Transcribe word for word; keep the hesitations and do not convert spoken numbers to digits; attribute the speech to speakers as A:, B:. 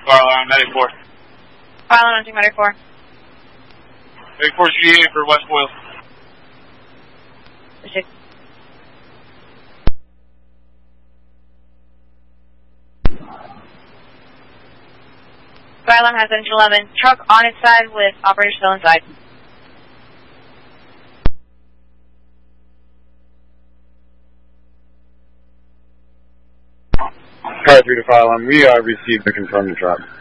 A: Fire alarm ninety-four.
B: Fire alarm ninety-four.
A: ninety-four G A for West Boyle.
B: Six. Fire alarm has engine eleven. Truck on its side with operator still inside.
C: Car three to fire alarm. We uh, received the confirmed truck.